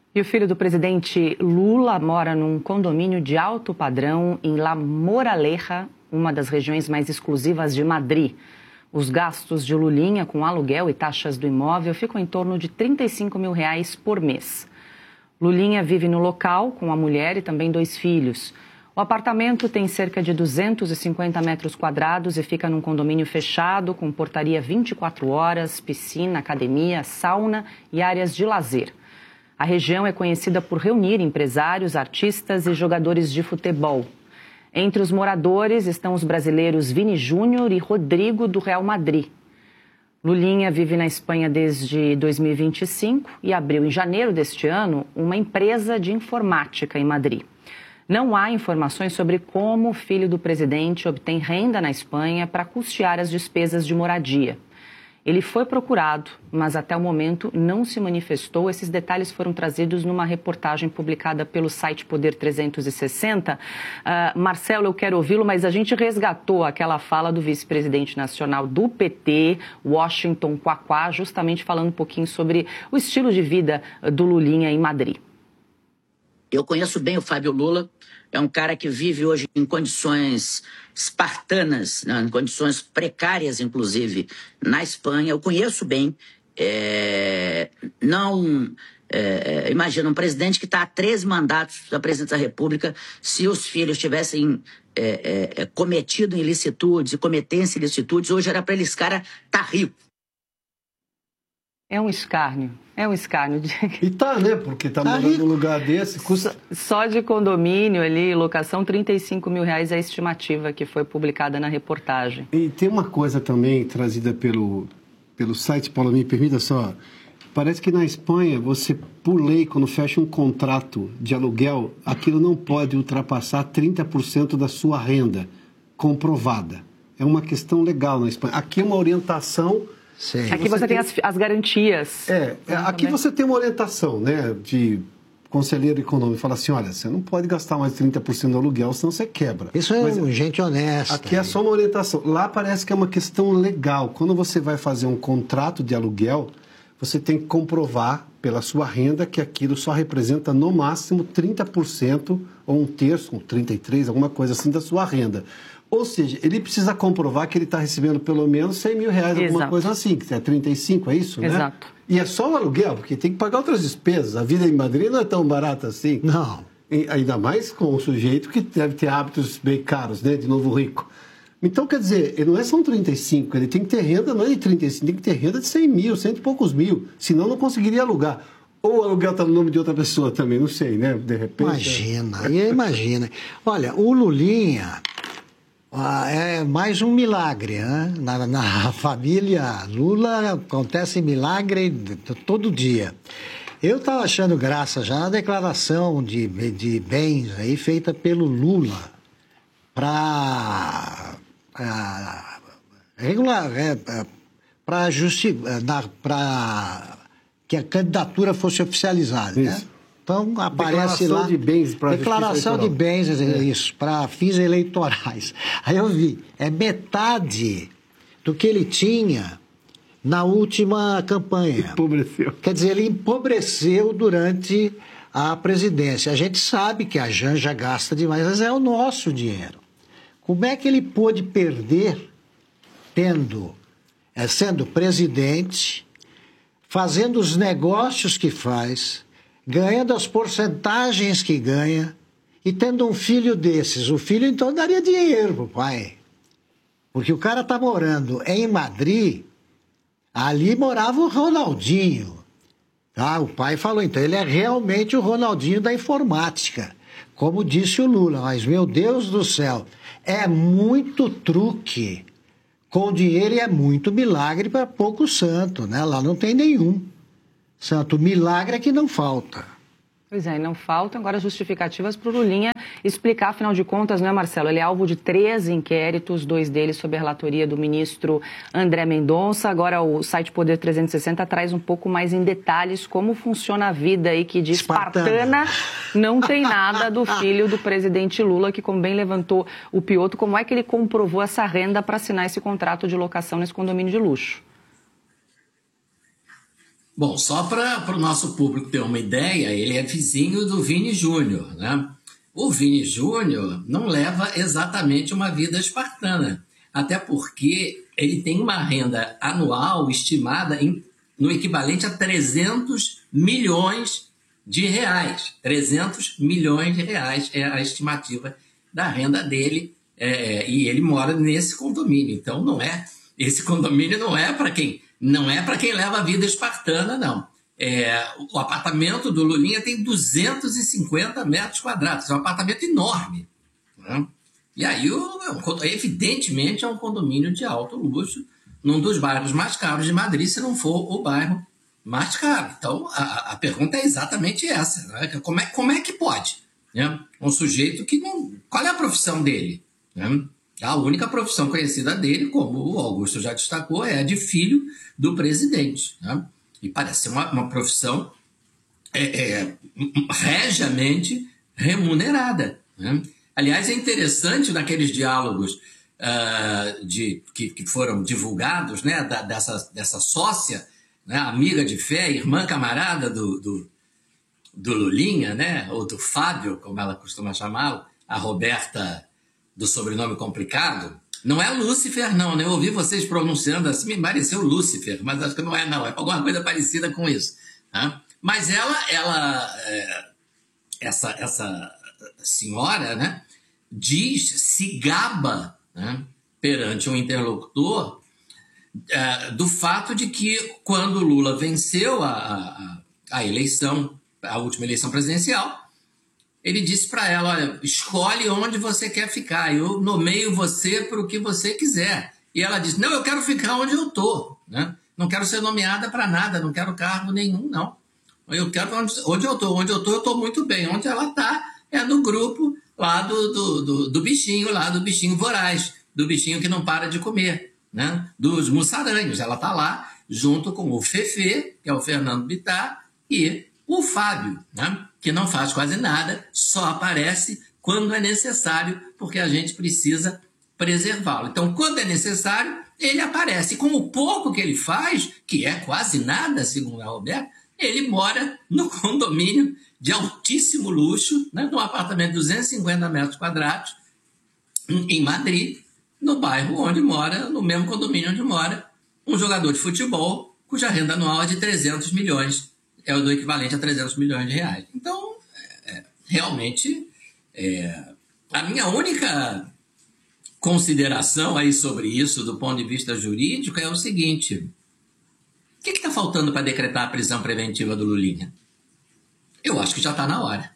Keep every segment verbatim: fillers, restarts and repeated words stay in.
E o filho do presidente Lula mora num condomínio de alto padrão em La Moraleja, uma das regiões mais exclusivas de Madrid. Os gastos de Lulinha com aluguel e taxas do imóvel ficam em torno de trinta e cinco mil reais por mês. Lulinha vive no local com a mulher e também dois filhos. O apartamento tem cerca de duzentos e cinquenta metros quadrados e fica num condomínio fechado com portaria vinte e quatro horas, piscina, academia, sauna e áreas de lazer. A região é conhecida por reunir empresários, artistas e jogadores de futebol. Entre os moradores estão os brasileiros Vini Júnior e Rodrigo, do Real Madrid. Lulinha vive na Espanha desde dois mil e vinte e cinco e abriu em janeiro deste ano uma empresa de informática em Madrid. Não há informações sobre como o filho do presidente obtém renda na Espanha para custear as despesas de moradia. Ele foi procurado, mas até o momento não se manifestou. Esses detalhes foram trazidos numa reportagem publicada pelo site Poder trezentos e sessenta. Uh, Marcelo, eu quero ouvi-lo, mas a gente resgatou aquela fala do vice-presidente nacional do P T, Washington Quaquá, justamente falando um pouquinho sobre o estilo de vida do Lulinha em Madrid. Eu conheço bem o Fábio Lula, é um cara que vive hoje em condições espartanas, né, em condições precárias, inclusive, na Espanha. Eu conheço bem, é, não... É, imagina, um presidente que está há treze mandatos da presidência da República, se os filhos tivessem é, é, cometido ilicitudes e cometessem ilicitudes, hoje era para esse cara estar tá rico. É um escárnio, é um escárnio. E tá, né? Porque tá, tá morando num lugar desse, custa... Só de condomínio ali, locação, trinta e cinco mil reais é a estimativa que foi publicada na reportagem. E tem uma coisa também trazida pelo, pelo site, Paulo, me permita só, parece que na Espanha, você, por lei, quando fecha um contrato de aluguel, aquilo não pode ultrapassar trinta por cento da sua renda comprovada. É uma questão legal na Espanha. Aqui é uma orientação... Sim. Aqui você, você tem, tem as, as garantias. É, é aqui também. Você tem uma orientação, né, de conselheiro econômico, fala assim, olha, você não pode gastar mais de trinta por cento do aluguel, senão você quebra. Isso é Mas, um, gente honesta. Aqui é só uma orientação. Lá parece que é uma questão legal. Quando você vai fazer um contrato de aluguel, você tem que comprovar pela sua renda que aquilo só representa no máximo trinta por cento ou um terço, um trinta e três por cento, alguma coisa assim da sua renda. Ou seja, ele precisa comprovar que ele está recebendo pelo menos cem mil reais, Exato. alguma coisa assim, que é trinta e cinco, é isso, né? Exato. E é só o aluguel, porque tem que pagar outras despesas. A vida em Madrid não é tão barata assim. Não. E ainda mais com um sujeito que deve ter hábitos bem caros, né? De novo rico. Então, quer dizer, ele não é só um trinta e cinco, ele tem que ter renda, não é de trinta e cinco, tem que ter renda de cem mil, cento e poucos mil. Senão não conseguiria alugar. Ou o aluguel está no nome de outra pessoa também, não sei, né? De repente... Imagina, é... imagina. Olha, o Lulinha... Ah, é mais um milagre, né? na, na família Lula acontece milagre todo dia. Eu estava achando graça já na declaração de, de bens aí feita pelo Lula para regular, para que a candidatura fosse oficializada, né? Então, aparece declaração lá... De bens pra declaração de bens, é. isso, para fins eleitorais. Aí eu vi, é metade do que ele tinha na última campanha. Empobreceu. Quer dizer, ele empobreceu durante a presidência. A gente sabe que a Janja gasta demais, mas é o nosso dinheiro. Como é que ele pôde perder tendo, é, sendo presidente, fazendo os negócios que faz... ganhando as porcentagens que ganha e tendo um filho desses. O filho, então, daria dinheiro pro pai. Porque o cara tá morando em Madrid, ali morava o Ronaldinho. Tá? O pai falou, então, ele é realmente o Ronaldinho da informática. Como disse o Lula, mas, meu Deus do céu, é muito truque com dinheiro e é muito milagre para pouco santo, né? Lá não tem nenhum. Santo milagre é que não falta. Pois é, não faltam agora justificativas para o Lulinha explicar, afinal de contas, não é, Marcelo? Ele é alvo de três inquéritos, dois deles sob a relatoria do ministro André Mendonça. Agora o site Poder trezentos e sessenta traz um pouco mais em detalhes como funciona a vida aí, que de espartana não tem nada do filho do presidente Lula, que, como bem levantou o Piotto, como é que ele comprovou essa renda para assinar esse contrato de locação nesse condomínio de luxo? Bom, só para o nosso público ter uma ideia, ele é vizinho do Vini Júnior, né? O Vini Júnior não leva exatamente uma vida espartana, até porque ele tem uma renda anual estimada em, no equivalente a trezentos milhões de reais. trezentos milhões de reais é a estimativa da renda dele, é, e ele mora nesse condomínio. Então, não é, esse condomínio não é para quem, não é para quem leva a vida espartana, não. É, o apartamento do Lulinha tem duzentos e cinquenta metros quadrados, é um apartamento enorme, né? E aí, o, evidentemente, é um condomínio de alto luxo, num dos bairros mais caros de Madrid, se não for o bairro mais caro. Então, a, a pergunta é exatamente essa, né? Como é, como é que pode, né? Um sujeito que não... Qual é a profissão dele, né? A única profissão conhecida dele, como o Augusto já destacou, é a de filho do presidente, né? E parece ser uma, uma profissão é, é, regiamente remunerada, né? Aliás, é interessante naqueles diálogos uh, de, que, que foram divulgados, né, da, dessa, dessa sócia, né, amiga de fé, irmã camarada do, do, do Lulinha, né, ou do Fábio, como ela costuma chamá-lo, a Roberta do sobrenome complicado. Não é Lúcifer, não, né? Eu ouvi vocês pronunciando assim, me pareceu Lúcifer, mas acho que não é, não. É alguma coisa parecida com isso, né? Mas ela, ela é, essa, essa senhora, né, diz, se gaba, né, perante um interlocutor, é, do fato de que quando Lula venceu a, a, a eleição, a última eleição presidencial, ele disse para ela, olha, escolhe onde você quer ficar, eu nomeio você para o que você quiser. E ela disse, não, eu quero ficar onde eu estou, né? Não quero ser nomeada para nada, não quero cargo nenhum, não. Eu quero onde, onde eu estou, onde eu estou, eu estou muito bem. Onde ela está é no grupo lá do, do, do, do bichinho, lá do bichinho voraz, do bichinho que não para de comer, né? Dos mussaranhos. Ela está lá junto com o Fefe, que é o Fernando Bittar, e o Fábio, né, que não faz quase nada, só aparece quando é necessário, porque a gente precisa preservá-lo. Então, quando é necessário, ele aparece. E com o pouco que ele faz, que é quase nada, segundo a Roberta, ele mora no condomínio de altíssimo luxo, né, num apartamento de duzentos e cinquenta metros quadrados, em Madrid, no bairro onde mora, no mesmo condomínio onde mora, um jogador de futebol cuja renda anual é de trezentos milhões, é o do equivalente a trezentos milhões de reais. Então, é, realmente, é, a minha única consideração aí sobre isso, do ponto de vista jurídico, é o seguinte: o que está faltando para decretar a prisão preventiva do Lulinha? Eu acho que já está na hora.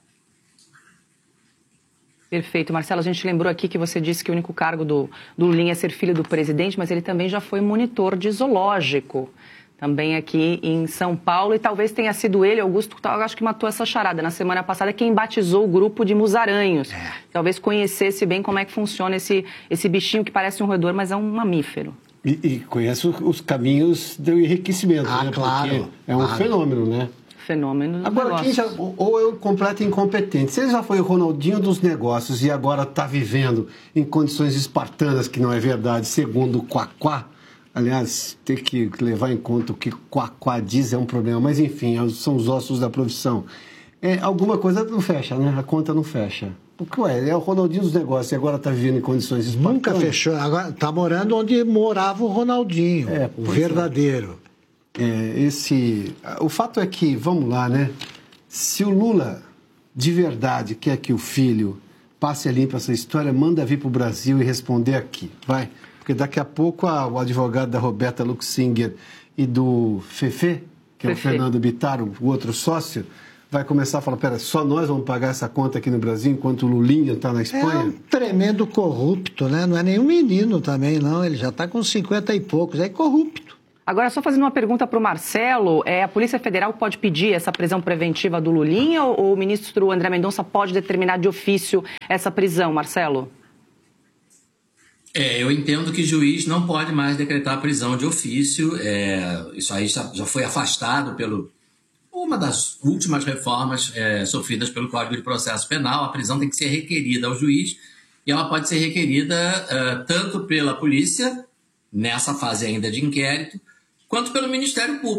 Perfeito. Marcelo, a gente lembrou aqui que você disse que o único cargo do, do Lulinha é ser filho do presidente, mas ele também já foi monitor de zoológico, também aqui em São Paulo, e talvez tenha sido ele, Augusto, acho que matou essa charada na semana passada, quem batizou o grupo de musaranhos. É. Talvez conhecesse bem como é que funciona esse, esse bichinho que parece um roedor, mas é um mamífero. E, e conhece os caminhos do enriquecimento, ah, né? Claro, Porque é um claro. fenômeno, né? Fenômeno do agora, negócio. Quem já, ou é um completo incompetente. Se ele já foi o Ronaldinho dos negócios e agora está vivendo em condições espartanas, que não é verdade, segundo o Quaquá, aliás, tem que levar em conta o que o Quaquá diz é um problema, mas enfim, são os ossos da profissão. É, alguma coisa não fecha, né? A conta não fecha. Porque, ué, é o Ronaldinho dos negócios e agora está vivendo em condições espartanas. Nunca fechou. Agora está morando onde morava o Ronaldinho, é, o verdadeiro. É, esse, o fato é que, vamos lá, né? Se o Lula de verdade quer que o filho passe a limpo essa história, manda vir para o Brasil e responder aqui, vai. Porque daqui a pouco a, o advogado da Roberta Luxinger e do Fefe, que é Fefe. o Fernando Bittar, o outro sócio, vai começar a falar, pera, só nós vamos pagar essa conta aqui no Brasil enquanto o Lulinha está na Espanha? É um tremendo corrupto, né? Não é nenhum menino também, não. Ele já está com cinquenta e poucos, é corrupto. Agora, só fazendo uma pergunta para o Marcelo, é, a Polícia Federal pode pedir essa prisão preventiva do Lulinha ou, ou o ministro André Mendonça pode determinar de ofício essa prisão, Marcelo? É, eu entendo que juiz não pode mais decretar prisão de ofício. É, isso aí já, já foi afastado pelo uma das últimas reformas é, sofridas pelo Código de Processo Penal. A prisão tem que ser requerida ao juiz e ela pode ser requerida uh, tanto pela polícia, nessa fase ainda de inquérito, quanto pelo Ministério Público.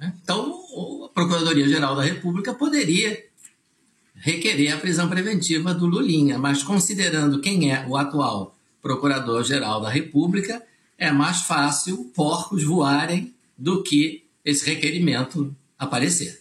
né? Então, a Procuradoria-Geral da República poderia requerer a prisão preventiva do Lulinha, mas considerando quem é o atual Procurador-Geral da República, é mais fácil porcos voarem do que esse requerimento aparecer.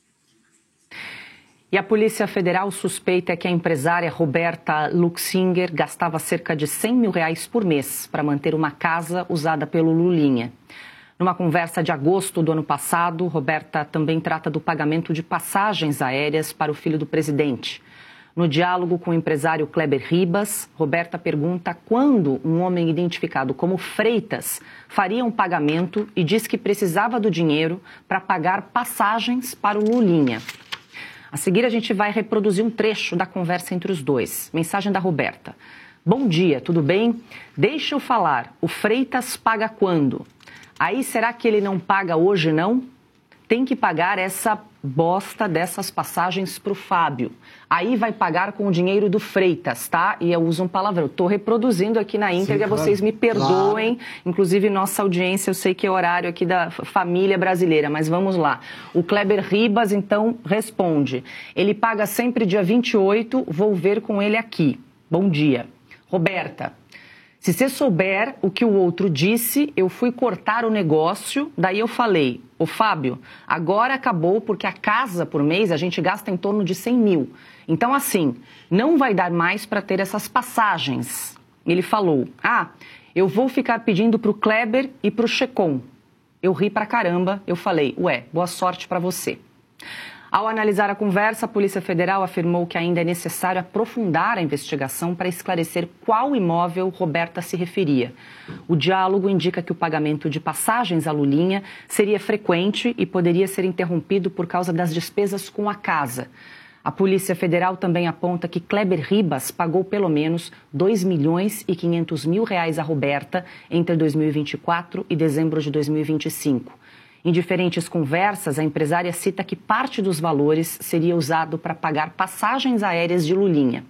E a Polícia Federal suspeita que a empresária Roberta Luxinger gastava cerca de cem mil reais por mês para manter uma casa usada pelo Lulinha. Numa conversa de agosto do ano passado, Roberta também trata do pagamento de passagens aéreas para o filho do presidente. No diálogo com o empresário Kleber Ribas, Roberta pergunta quando um homem identificado como Freitas faria um pagamento e diz que precisava do dinheiro para pagar passagens para o Lulinha. A seguir, a gente vai reproduzir um trecho da conversa entre os dois. Mensagem da Roberta. Bom dia, tudo bem? Deixa eu falar, o Freitas paga quando? Aí, será que ele não paga hoje, não? Tem que pagar essa bosta dessas passagens para o Fábio. Aí vai pagar com o dinheiro do Freitas, tá? E eu uso um palavrão. Estou reproduzindo aqui na íntegra, claro, vocês me perdoem. Claro. Inclusive, nossa audiência, eu sei que é horário aqui da família brasileira, mas vamos lá. O Kleber Ribas, então, responde. Ele paga sempre dia vinte e oito, vou ver com ele aqui. Bom dia. Roberta. Se você souber o que o outro disse, eu fui cortar o negócio, daí eu falei, ô Fábio, agora acabou porque a casa por mês a gente gasta em torno de cem mil. Então assim, não vai dar mais para ter essas passagens. Ele falou, ah, eu vou ficar pedindo pro Kleber e pro Checon. Eu ri pra caramba, eu falei, ué, boa sorte para você. Ao analisar a conversa, a Polícia Federal afirmou que ainda é necessário aprofundar a investigação para esclarecer qual imóvel Roberta se referia. O diálogo indica que o pagamento de passagens à Lulinha seria frequente e poderia ser interrompido por causa das despesas com a casa. A Polícia Federal também aponta que Kleber Ribas pagou pelo menos dois milhões e quinhentos mil reais a Roberta entre dois mil e vinte e quatro e dezembro de dois mil e vinte e cinco. Em diferentes conversas, a empresária cita que parte dos valores seria usado para pagar passagens aéreas de Lulinha.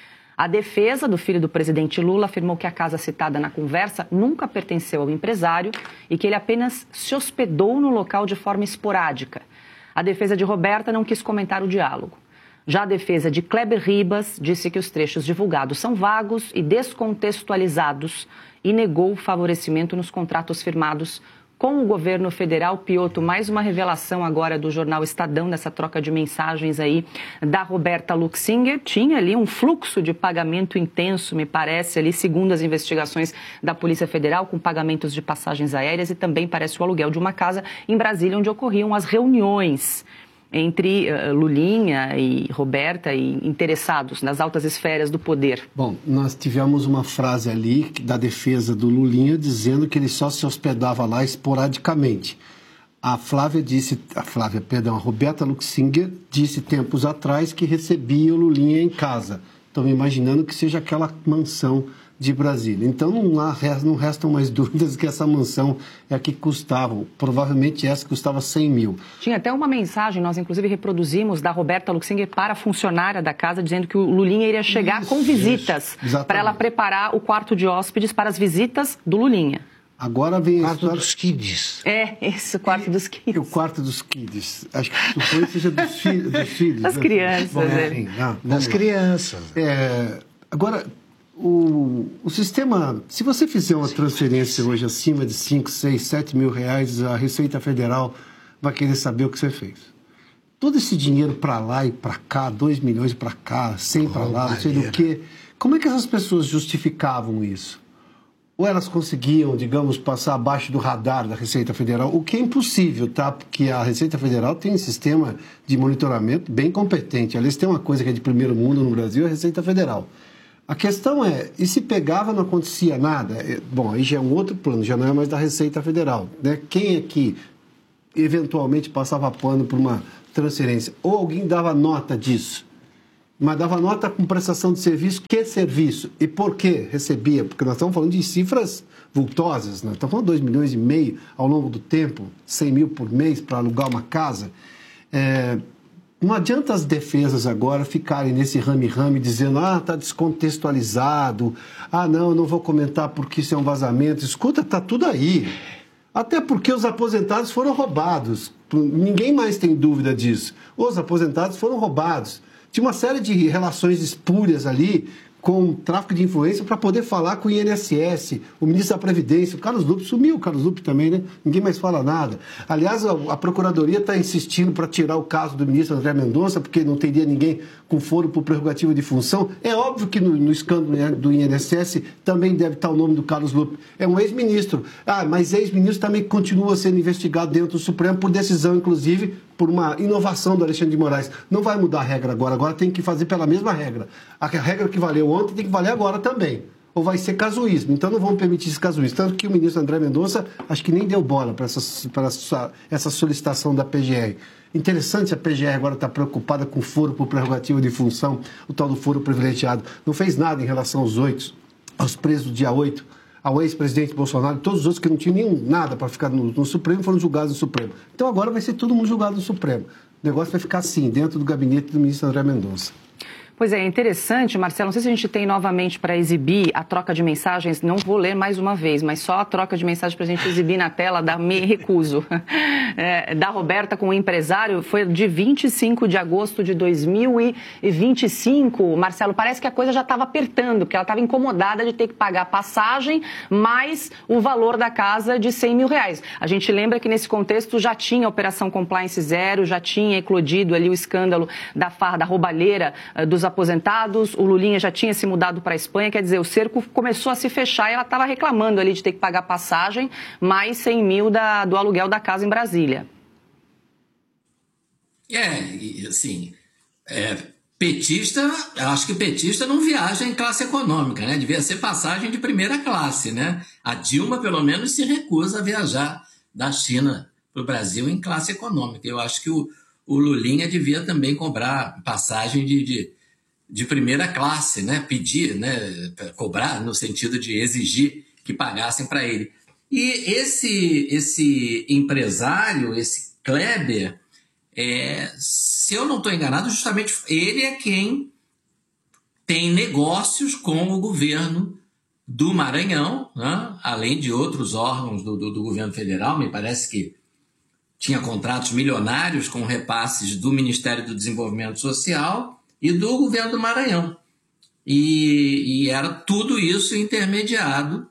A defesa do filho do presidente Lula afirmou que a casa citada na conversa nunca pertenceu ao empresário e que ele apenas se hospedou no local de forma esporádica. A defesa de Roberta não quis comentar o diálogo. Já a defesa de Kleber Ribas disse que os trechos divulgados são vagos e descontextualizados e negou o favorecimento nos contratos firmados com o governo federal. Piotr, mais uma revelação agora do jornal Estadão, nessa troca de mensagens aí da Roberta Luxinger. Tinha ali um fluxo de pagamento intenso, me parece, ali, segundo as investigações da Polícia Federal, com pagamentos de passagens aéreas e também parece o aluguel de uma casa em Brasília, onde ocorriam as reuniões entre uh, Lulinha e Roberta e interessados nas altas esferas do poder. Bom, nós tivemos uma frase ali da defesa do Lulinha dizendo que ele só se hospedava lá esporadicamente. A Flávia disse, a Flávia, perdão, a Roberta Luxinger disse tempos atrás que recebia o Lulinha em casa. Estou me imaginando que seja aquela mansão de Brasília. Então não, há, não restam mais dúvidas que essa mansão é a que custava, provavelmente essa custava cem mil. Tinha até uma mensagem, nós inclusive reproduzimos, da Roberta Luxinger para a funcionária da casa, dizendo que o Lulinha iria chegar isso, com visitas, para ela preparar o quarto de hóspedes para as visitas do Lulinha. Agora vem o quarto história... dos kids. É, esse, o quarto dos kids. O quarto dos kids. Acho que suponho que seja dos, fi... dos filhos. Das né? crianças. Bom, é. enfim, não, das crianças. É... Agora... O, o sistema, se você fizer uma transferência hoje acima de cinco, seis, sete mil reais, a Receita Federal vai querer saber o que você fez. Todo esse dinheiro para lá e para cá, dois milhões para cá, cem para lá, não sei do que, como é que essas pessoas justificavam isso? Ou elas conseguiam, digamos, passar abaixo do radar da Receita Federal, o que é impossível, tá? Porque a Receita Federal tem um sistema de monitoramento bem competente. Aliás, tem uma coisa que é de primeiro mundo no Brasil, é a Receita Federal. A questão é, e se pegava não acontecia nada? Bom, aí já é um outro plano, já não é mais da Receita Federal, né? Quem é que eventualmente passava pano por uma transferência? Ou alguém dava nota disso? Mas dava nota com prestação de serviço, que serviço? E por que recebia? Porque nós estamos falando de cifras vultosas, né? Estamos falando de dois milhões e meio ao longo do tempo, cem mil por mês para alugar uma casa. É... Não adianta as defesas agora ficarem nesse rame-rame dizendo, ah, está descontextualizado, ah, não, não vou comentar porque isso é um vazamento. Escuta, está tudo aí. Até porque os aposentados foram roubados. Ninguém mais tem dúvida disso. Os aposentados foram roubados. Tinha uma série de relações espúrias ali, com tráfico de influência, para poder falar com o I N S S, o ministro da Previdência. O Carlos Lupe sumiu, o Carlos Lupe também, né? Ninguém mais fala nada. Aliás, a, a Procuradoria está insistindo para tirar o caso do ministro André Mendonça, porque não teria ninguém com foro por prerrogativa de função. É óbvio que no, no escândalo, né, do I N S S também deve estar o nome do Carlos Lupe. É um ex-ministro. Ah, mas ex-ministro também continua sendo investigado dentro do Supremo por decisão, inclusive, por uma inovação do Alexandre de Moraes. Não vai mudar a regra agora, agora tem que fazer pela mesma regra. A regra que valeu ontem tem que valer agora também. Ou vai ser casuísmo. Então não vamos permitir esse casuísmo. Tanto que o ministro André Mendonça acho que nem deu bola para essa, para essa solicitação da P G R. Interessante, a P G R agora está preocupada com foro por prerrogativa de função, o tal do foro privilegiado. Não fez nada em relação aos oito, aos presos do dia oito, ao ex-presidente Bolsonaro, todos os outros que não tinham nenhum nada para ficar no, no Supremo foram julgados no Supremo. Então agora vai ser todo mundo julgado no Supremo. O negócio vai ficar assim, dentro do gabinete do ministro André Mendonça. Pois é, interessante, Marcelo, não sei se a gente tem novamente para exibir a troca de mensagens, não vou ler mais uma vez, mas só a troca de mensagens para a gente exibir na tela, da me recuso, é, da Roberta com o empresário, foi de vinte e cinco de agosto de dois mil e vinte e cinco. Marcelo, parece que a coisa já estava apertando, porque ela estava incomodada de ter que pagar a passagem mais o valor da casa de cem mil reais. A gente lembra que nesse contexto já tinha a Operação Compliance Zero, já tinha eclodido ali o escândalo da farra, da roubalheira uh, dos aposentados, o Lulinha já tinha se mudado para a Espanha, quer dizer, o cerco começou a se fechar e ela estava reclamando ali de ter que pagar passagem, mais cem mil da, do aluguel da casa em Brasília. É, assim, é, petista, eu acho que petista não viaja em classe econômica, né? Devia ser passagem de primeira classe, né? A Dilma, pelo menos, se recusa a viajar da China para o Brasil em classe econômica. Eu acho que o, o Lulinha devia também cobrar passagem de... de de primeira classe, né? Pedir, né? Cobrar, no sentido de exigir que pagassem para ele. E esse, esse empresário, esse Kleber, é, se eu não estou enganado, justamente ele é quem tem negócios com o governo do Maranhão, né? Além de outros órgãos do, do, do governo federal. Me parece que tinha contratos milionários com repasses do Ministério do Desenvolvimento Social e do governo do Maranhão. E, e era tudo isso intermediado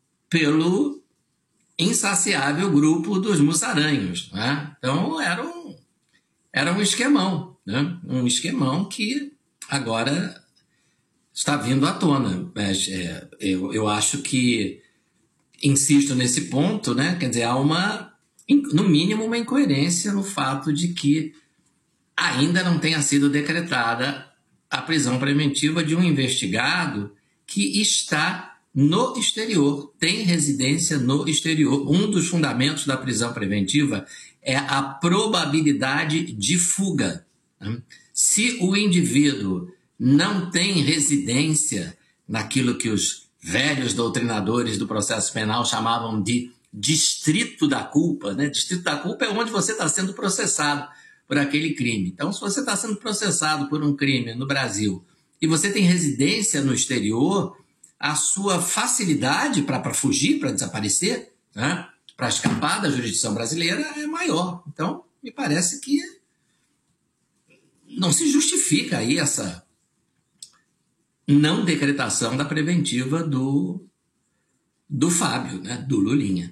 pelo insaciável grupo dos Mussaranhos, né? Então era um, era um esquemão, né? Um esquemão que agora está vindo à tona. Mas, é, eu, eu acho que, insisto nesse ponto, né? Quer dizer, há uma, no mínimo uma incoerência no fato de que ainda não tenha sido decretada a prisão preventiva de um investigado que está no exterior, tem residência no exterior. Um dos fundamentos da prisão preventiva é a probabilidade de fuga. Se o indivíduo não tem residência naquilo que os velhos doutrinadores do processo penal chamavam de distrito da culpa, né? Distrito da culpa é onde você está sendo processado por aquele crime. Então, se você está sendo processado por um crime no Brasil e você tem residência no exterior, a sua facilidade para fugir, para desaparecer, né, para escapar da jurisdição brasileira é maior. Então, me parece que não se justifica aí essa não decretação da preventiva do, do Fábio, né, do Lulinha.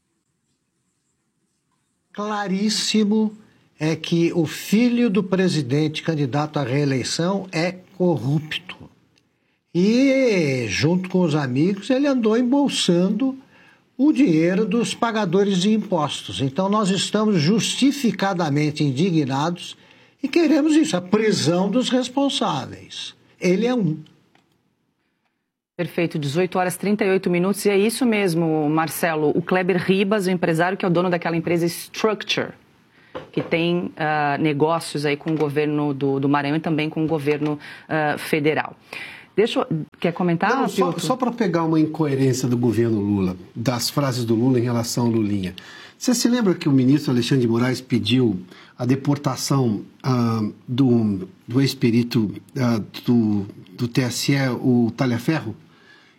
Claríssimo é que o filho do presidente candidato à reeleição é corrupto. E, junto com os amigos, ele andou embolsando o dinheiro dos pagadores de impostos. Então, nós estamos justificadamente indignados e queremos isso, a prisão dos responsáveis. Ele é um. Perfeito, dezoito horas e trinta e oito minutos. E é isso mesmo, Marcelo. O Kleber Ribas, o empresário que é o dono daquela empresa Structure, que tem uh, negócios aí com o governo do, do Maranhão e também com o governo uh, federal. Deixa eu... Quer comentar, Não, só, só para pegar uma incoerência do governo Lula, das frases do Lula em relação ao Lulinha. Você se lembra que o ministro Alexandre de Moraes pediu a deportação uh, do, do ex-perito uh, do, do T S E, o Talhaferro?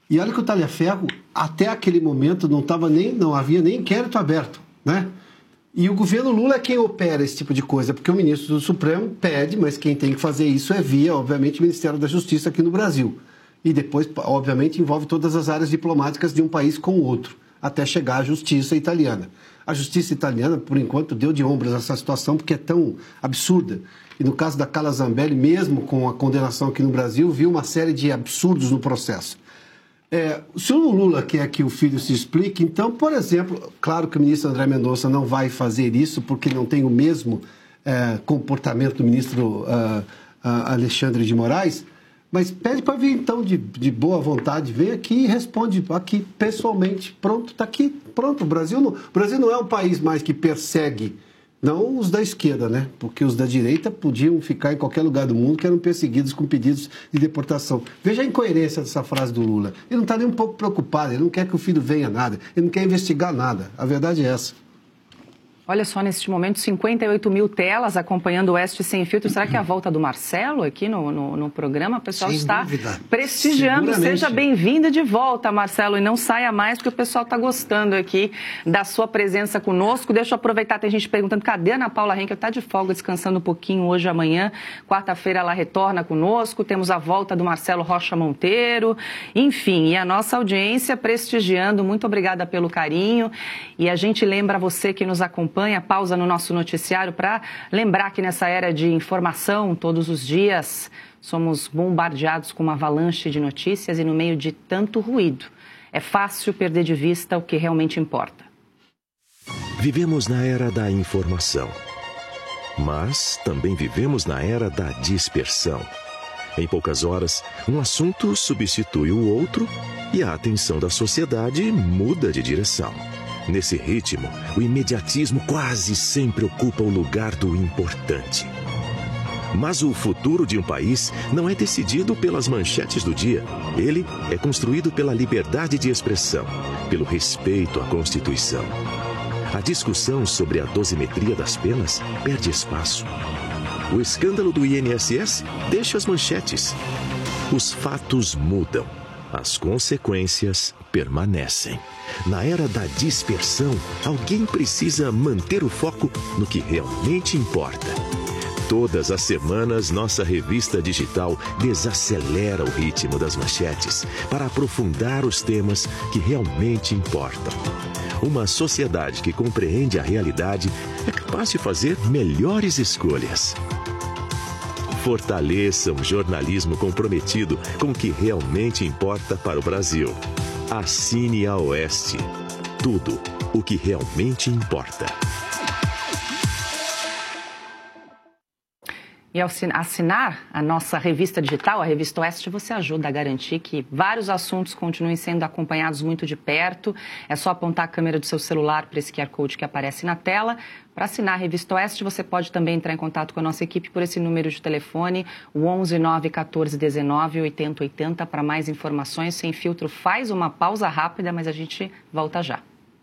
E olha que o Talhaferro, até aquele momento, não, tava nem, não havia nem inquérito aberto, né? E o governo Lula é quem opera esse tipo de coisa, porque o ministro do Supremo pede, mas quem tem que fazer isso é via, obviamente, o Ministério da Justiça aqui no Brasil. E depois, obviamente, envolve todas as áreas diplomáticas de um país com o outro, até chegar à justiça italiana. A justiça italiana, por enquanto, deu de ombros essa situação, porque é tão absurda. E no caso da Carla Zambelli, mesmo com a condenação aqui no Brasil, viu uma série de absurdos no processo. É, se o Lula quer que o filho se explique, então, por exemplo, claro que o ministro André Mendonça não vai fazer isso, porque não tem o mesmo é, comportamento do ministro uh, uh, Alexandre de Moraes, mas pede para vir, então, de, de boa vontade, vem aqui e responde aqui pessoalmente. Pronto, está aqui, pronto. O Brasil, não, o Brasil não é um país mais que persegue, não os da esquerda, né? Porque os da direita podiam ficar em qualquer lugar do mundo que eram perseguidos com pedidos de deportação. Veja a incoerência dessa frase do Lula. Ele não está nem um pouco preocupado, ele não quer que o filho venha nada, ele não quer investigar nada. A verdade é essa. Olha só, neste momento, cinquenta e oito mil telas acompanhando o Oeste Sem Filtro. Será que é a volta do Marcelo aqui no, no, no programa? O pessoal Sem está dúvida. prestigiando. Seja bem-vindo de volta, Marcelo, e não saia mais, porque o pessoal está gostando aqui da sua presença conosco. Deixa eu aproveitar, tem gente perguntando, cadê a Ana Paula Henkel? Está de folga, descansando um pouquinho hoje, amanhã. Quarta-feira ela retorna conosco. Temos a volta do Marcelo Rocha Monteiro. Enfim, e a nossa audiência prestigiando. Muito obrigada pelo carinho. E a gente lembra você que nos acompanha, pausa no nosso noticiário para lembrar que nessa era de informação, todos os dias, somos bombardeados com uma avalanche de notícias e no meio de tanto ruído. É fácil perder de vista o que realmente importa. Vivemos na era da informação, mas também vivemos na era da dispersão. Em poucas horas, um assunto substitui o outro e a atenção da sociedade muda de direção. Nesse ritmo, o imediatismo quase sempre ocupa o lugar do importante. Mas o futuro de um país não é decidido pelas manchetes do dia. Ele é construído pela liberdade de expressão, pelo respeito à Constituição. A discussão sobre a dosimetria das penas perde espaço. O escândalo do I N S S deixa as manchetes. Os fatos mudam. As consequências permanecem. Na era da dispersão, alguém precisa manter o foco no que realmente importa. Todas as semanas, nossa revista digital desacelera o ritmo das manchetes para aprofundar os temas que realmente importam. Uma sociedade que compreende a realidade é capaz de fazer melhores escolhas. Fortaleça um jornalismo comprometido com o que realmente importa para o Brasil. Assine a Oeste. Tudo o que realmente importa. E ao assinar a nossa revista digital, a Revista Oeste, você ajuda a garantir que vários assuntos continuem sendo acompanhados muito de perto. É só apontar a câmera do seu celular para esse Q R Code que aparece na tela. Para assinar a Revista Oeste, você pode também entrar em contato com a nossa equipe por esse número de telefone, o onze nove um quatro um nove oito zero oito zero. Para mais informações, Sem Filtro faz uma pausa rápida, mas a gente volta já.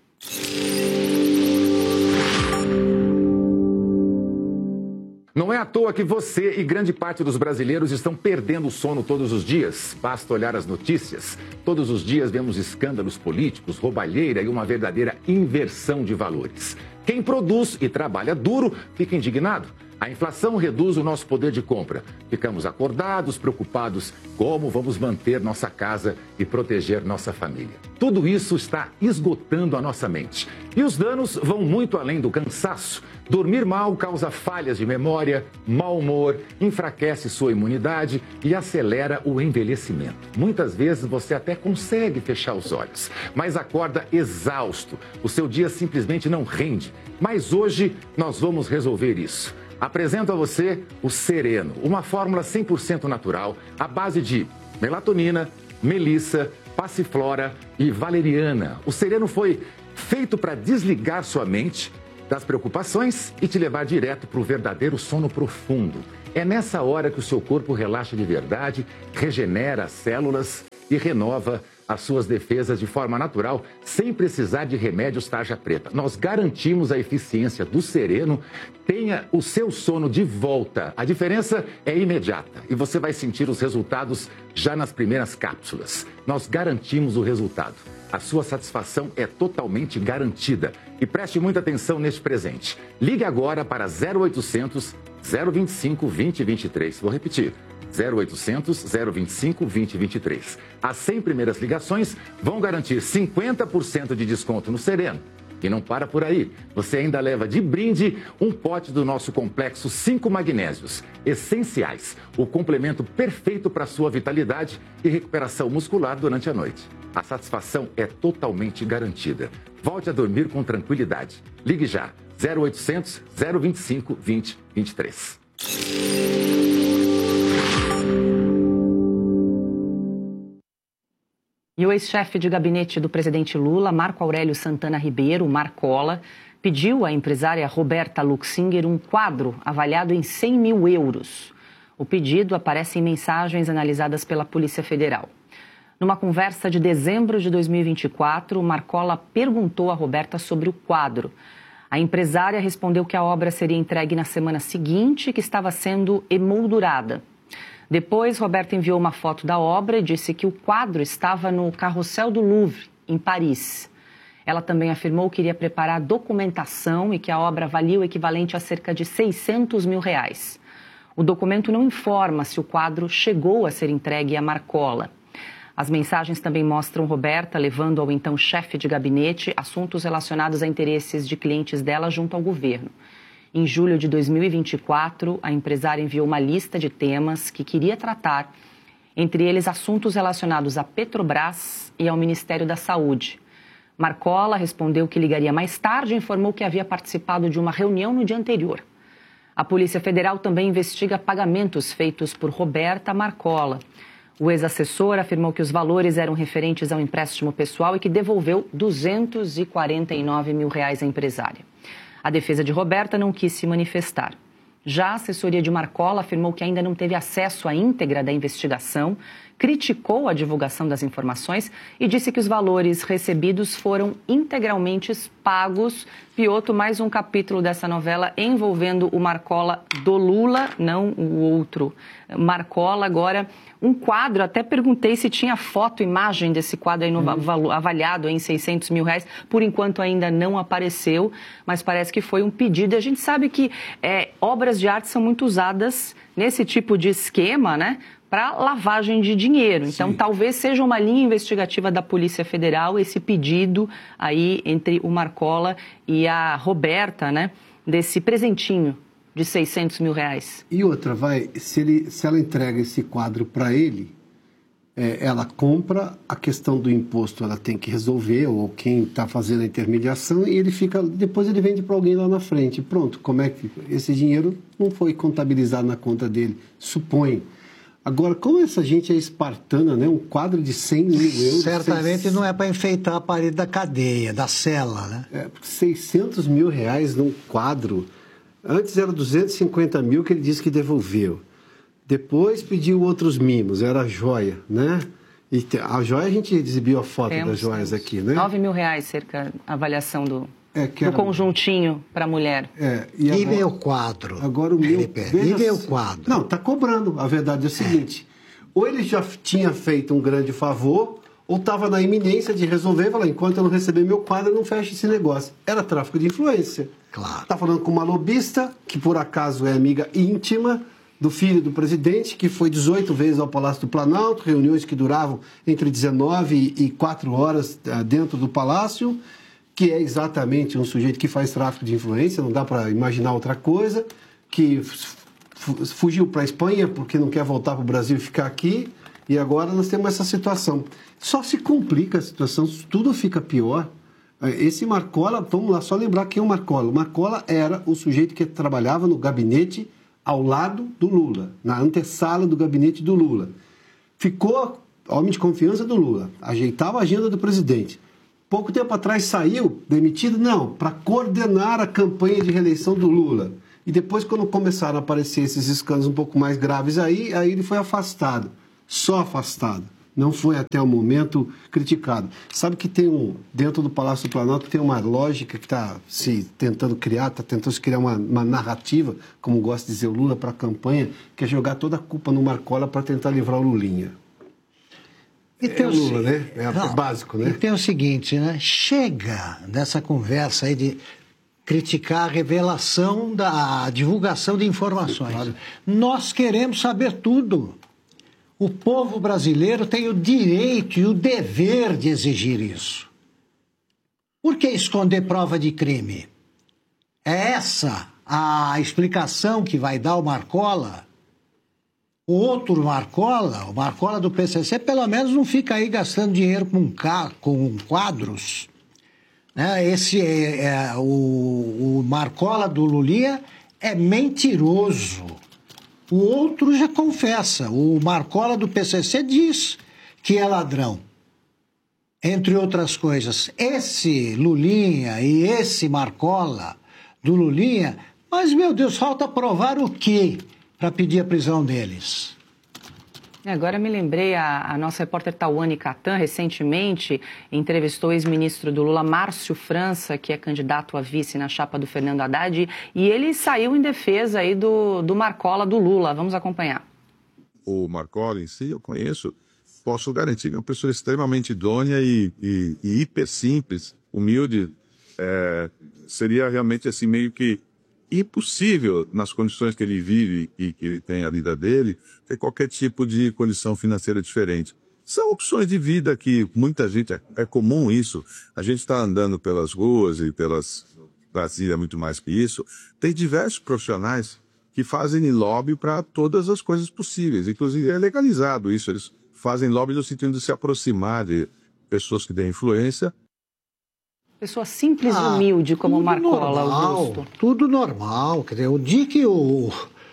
Não é à toa que você e grande parte dos brasileiros estão perdendo o sono todos os dias. Basta olhar as notícias. Todos os dias vemos escândalos políticos, roubalheira e uma verdadeira inversão de valores. Quem produz e trabalha duro fica indignado. A inflação reduz o nosso poder de compra. Ficamos acordados, preocupados como vamos manter nossa casa e proteger nossa família. Tudo isso está esgotando a nossa mente. E os danos vão muito além do cansaço. Dormir mal causa falhas de memória, mau humor, enfraquece sua imunidade e acelera o envelhecimento. Muitas vezes você até consegue fechar os olhos, mas acorda exausto. O seu dia simplesmente não rende. Mas hoje nós vamos resolver isso. Apresento a você o Sereno, uma fórmula cem por cento natural, à base de melatonina, melissa, passiflora e valeriana. O Sereno foi feito para desligar sua mente das preocupações e te levar direto para o verdadeiro sono profundo. É nessa hora que o seu corpo relaxa de verdade, regenera as células e renova as suas defesas de forma natural, sem precisar de remédios tarja preta. Nós garantimos a eficiência do Sereno. Tenha o seu sono de volta. A diferença é imediata e você vai sentir os resultados já nas primeiras cápsulas. Nós garantimos o resultado. A sua satisfação é totalmente garantida. E preste muita atenção neste presente. Ligue agora para zero oitocentos, zero vinte e cinco, vinte e vinte e três. Vou repetir. zero oitocentos, zero vinte e cinco, vinte e vinte e três. As cem primeiras ligações vão garantir cinquenta por cento de desconto no Sereno. E não para por aí. Você ainda leva de brinde um pote do nosso complexo cinco magnésios, essenciais, o complemento perfeito para a sua vitalidade e recuperação muscular durante a noite. A satisfação é totalmente garantida. Volte a dormir com tranquilidade. Ligue já. zero oitocentos, zero vinte e cinco, vinte e vinte e três. E o ex-chefe de gabinete do presidente Lula, Marco Aurélio Santana Ribeiro, Marcola, pediu à empresária Roberta Luxinger um quadro avaliado em cem mil euros. O pedido aparece em mensagens analisadas pela Polícia Federal. Numa conversa de dezembro de dois mil e vinte e quatro, Marcola perguntou a Roberta sobre o quadro. A empresária respondeu que a obra seria entregue na semana seguinte e que estava sendo emoldurada. Depois, Roberta enviou uma foto da obra e disse que o quadro estava no Carrossel do Louvre, em Paris. Ela também afirmou que iria preparar documentação e que a obra valia o equivalente a cerca de seiscentos mil reais. O documento não informa se o quadro chegou a ser entregue a Marcola. As mensagens também mostram Roberta levando ao então chefe de gabinete assuntos relacionados a interesses de clientes dela junto ao governo. Em julho de dois mil e vinte e quatro, a empresária enviou uma lista de temas que queria tratar, entre eles assuntos relacionados à Petrobras e ao Ministério da Saúde. Marcola respondeu que ligaria mais tarde e informou que havia participado de uma reunião no dia anterior. A Polícia Federal também investiga pagamentos feitos por Roberta Marcola. O ex-assessor afirmou que os valores eram referentes ao empréstimo pessoal e que devolveu duzentos e quarenta e nove mil reais à empresária. A defesa de Roberta não quis se manifestar. Já a assessoria de Marcola afirmou que ainda não teve acesso à íntegra da investigação, criticou a divulgação das informações e disse que os valores recebidos foram integralmente pagos. Piotr, mais um capítulo dessa novela envolvendo o Marcola do Lula, não o outro. Marcola, agora um quadro, até perguntei se tinha foto, imagem desse quadro aí no, uhum. avaliado em seiscentos mil reais. Por enquanto ainda não apareceu, mas parece que foi um pedido. A gente sabe que é, obras de arte são muito usadas nesse tipo de esquema, né? Para lavagem de dinheiro. Então, sim, talvez seja uma linha investigativa da Polícia Federal esse pedido aí entre o Marcola e a Roberta, né? Desse presentinho de seiscentos mil reais. E outra, vai, se, ele, se ela entrega esse quadro para ele, é, ela compra, a questão do imposto ela tem que resolver, ou quem está fazendo a intermediação, e ele fica, depois ele vende para alguém lá na frente. Pronto, como é que esse dinheiro não foi contabilizado na conta dele? Supõe. Agora, como essa gente é espartana, né? Um quadro de cem mil euros... Certamente seis... não é para enfeitar a parede da cadeia, da cela, né? É, seiscentos mil reais num quadro. Antes era duzentos e cinquenta mil que ele disse que devolveu. Depois pediu outros mimos, era a joia, né? E a joia, a gente exibiu a foto temos, das joias temos. aqui, né? nove mil reais, cerca, a avaliação do... É, que do era... conjuntinho para a mulher. É, e agora... e meu quadro? Agora o meu... E meu quadro? Não, está cobrando. A verdade é o seguinte, é. ou ele já tinha feito um grande favor, ou estava na iminência de resolver, falar, enquanto eu não receber meu quadro, eu não fecho esse negócio. Era tráfico de influência. Claro. Está falando com uma lobista, que por acaso é amiga íntima do filho do presidente, que foi dezoito vezes ao Palácio do Planalto, reuniões que duravam entre dezenove e quatro horas dentro do Palácio, que é exatamente um sujeito que faz tráfico de influência, não dá para imaginar outra coisa, que fugiu para a Espanha porque não quer voltar para o Brasil e ficar aqui, e agora nós temos essa situação. Só se complica a situação, tudo fica pior. Esse Marcola, vamos lá, só lembrar quem é o Marcola. O Marcola era o sujeito que trabalhava no gabinete ao lado do Lula, na antessala do gabinete do Lula. Ficou homem de confiança do Lula, ajeitava a agenda do presidente. Pouco tempo atrás saiu, demitido, não, para coordenar a campanha de reeleição do Lula. E depois, quando começaram a aparecer esses escândalos um pouco mais graves aí, aí ele foi afastado. Só afastado. não foi até o momento criticado. Sabe que tem um, dentro do Palácio do Planalto tem uma lógica que está se tentando criar, está tentando se criar uma, uma narrativa, como gosta de dizer o Lula, para a campanha, que é jogar toda a culpa no Marcola para tentar livrar o Lulinha. E tem é o Lula, né? É não, básico, né? E tem o seguinte, né? Chega dessa conversa aí de criticar a revelação da a divulgação de informações. Claro. Nós queremos saber tudo. O povo brasileiro tem o direito e o dever de exigir isso. Por que esconder prova de crime? É essa a explicação que vai dar o Marcola? O outro Marcola, o Marcola do P C C, pelo menos não fica aí gastando dinheiro com, com quadros. Né? Esse é, é, o, o Marcola do Lulinha é mentiroso. O outro já confessa. O Marcola do P C C diz que é ladrão. Entre outras coisas. Esse Lulinha e esse Marcola do Lulinha, mas, meu Deus, falta provar o quê para pedir a prisão deles? Agora me lembrei, a, a nossa repórter Tawane Catan, recentemente, entrevistou o ex-ministro do Lula, Márcio França, que é candidato a vice na chapa do Fernando Haddad, e ele saiu em defesa aí do, do Marcola do Lula. Vamos acompanhar. O Marcola em si, eu conheço, posso garantir que é uma pessoa extremamente idônea e, e, e hiper simples, humilde. É, seria realmente assim meio que impossível, nas condições que ele vive e que ele tem a vida dele, ter qualquer tipo de condição financeira diferente. São opções de vida que muita gente, é, é comum isso. A gente está andando pelas ruas e pelas... Brasília, muito mais que isso. Tem diversos profissionais que fazem lobby para todas as coisas possíveis. Inclusive, é legalizado isso. Eles fazem lobby no sentido de se aproximar de pessoas que têm influência. Pessoa simples ah, e humilde como o Marcola, normal, Augusto. Tudo normal. Quer dizer, o dia que o,